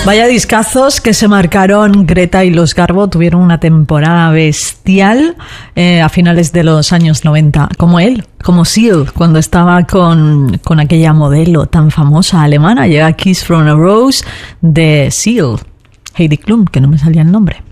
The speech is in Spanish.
Vaya discazos que se marcaron. Greta y los Garbo tuvieron una temporada bestial a finales de los años 90, como él, como Seal, cuando estaba con aquella modelo tan famosa alemana. Llega Kiss from a Rose de Seal, Heidi Klum, que no me salía el nombre.